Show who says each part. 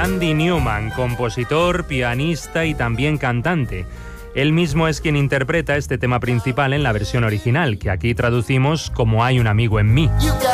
Speaker 1: Randy Newman, compositor, pianista y también cantante. Él mismo es quien interpreta este tema principal en la versión original, que aquí traducimos como Hay un amigo en mí.